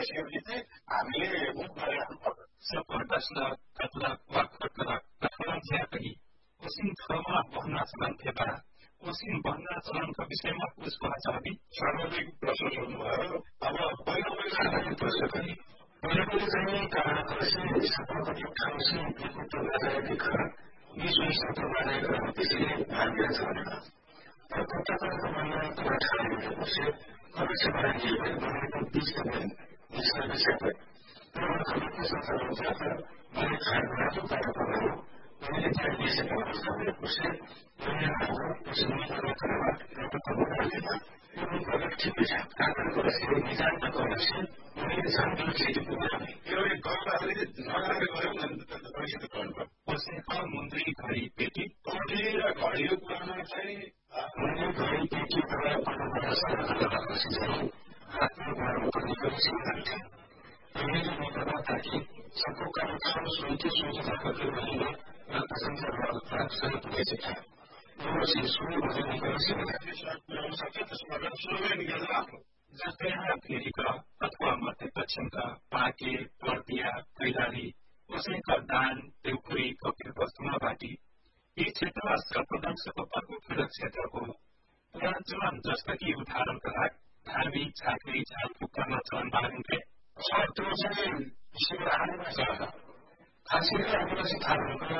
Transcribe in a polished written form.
हामीले Sepertilah katalah waktu katalah saya pergi. Usin thama bahna salam theba. Usin bahna salam ka विषय में कुछ बात चाहती. सामाजिक प्रश्न सोध्नुभयो. अब पहिलो सामाजिक प्रश्न पनि मैले चाहिँ कार्यक्रम सफलताको ठाउँमा विकृत नजाएकी खरा यी सुनिश्चितबारे त्यसैले भाग्य छ भनेर तर कताकता भन्ने कुरा ठानेपछि कक्षाबाट बनेको 20 दिन यसको विषयमा तर कतिको संसारमा जान्छ मैले खाएको कार्यक्रम मैले चाहिँ विषयको अवस्था भनेपछि मैले हाम्रो सुनिश्चित गरेर प्रत्यक्ष गरेर यो प्रोजेक्ट ठिकै छ कार्यक्रमको विषय निजान नगरेपछि मैले सामग्री चाहिँ पुग्ने यो एक गल्ती नगरेर गऱ्यो भने त पैसा गर्नु पर्छ मन्त्री घडी पेटी र घडियो कुरामा चाहिँ मैले घडी पेटी प्रयोग गर्नुपर्ने सरकारलाई चाहिँ हातमा गर्नुपर्ने परिस्थिति थियो मैले नेपालमा ताकि सबको कार्यक्रम सोचिरहेको थियो र प्रशंसा सही पुगेको छ यो चाहिँ सुरु भनेको जस्तै फेरिका अथवा मध्य दक्षिणका पाके पर्दिया कैलाली उसैका दान देउखुरी कपिल वस्तुमा बाटी यी क्षेत्र सर्वदंशको पर्वत क्षेत्रको पुराचलन जस्ता कि उदाहरणका लागि धार्मिक झाँक्री झालफुक्कामा चलन बाँधिन्थे त्यो चाहिँ शिवरानीमा छ खासै हामीलाई चाहिँ थाहा